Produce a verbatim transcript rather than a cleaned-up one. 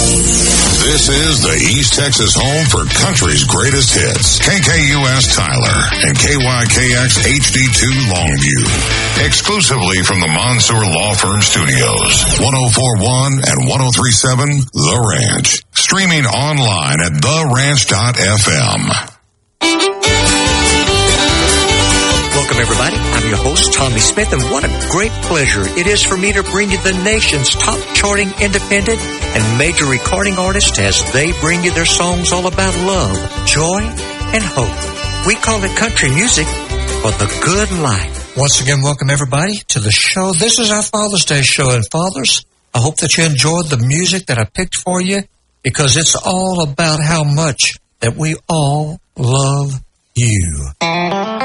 This is the East Texas home for country's greatest hits. K K U S Tyler and K Y K X H D two Longview. Exclusively from the Mansour Law Firm Studios. one oh four point one and one oh three point seven The Ranch. Streaming online at the ranch dot f m. Welcome, everybody. I'm your host, Tommy Smith, and what a great pleasure it is for me to bring you the nation's top charting independent and major recording artists as they bring you their songs all about love, joy, and hope. We call it country music for the good life. Once again, welcome, everybody, to the show. This is our Father's Day show, and fathers, I hope that you enjoyed the music that I picked for you, because it's all about how much that we all love you.